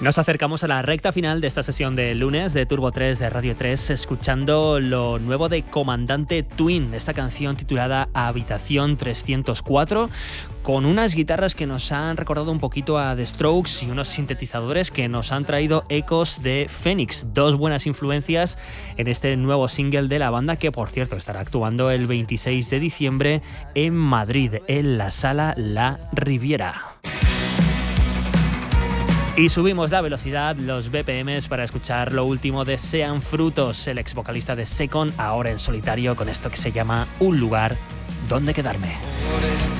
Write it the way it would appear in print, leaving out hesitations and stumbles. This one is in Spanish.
Nos acercamos a la recta final de esta sesión de lunes de Turbo 3 de Radio 3, escuchando lo nuevo de Comandante Twin, esta canción titulada Habitación 304, con unas guitarras que nos han recordado un poquito a The Strokes y unos sintetizadores que nos han traído ecos de Phoenix, dos buenas influencias en este nuevo single de la banda, que por cierto estará actuando el 26 de diciembre en Madrid, en la Sala La Riviera. Y subimos la velocidad, los BPMs, para escuchar lo último de Sean Frutos, el ex vocalista de Second, ahora en solitario, con esto que se llama Un lugar donde quedarme.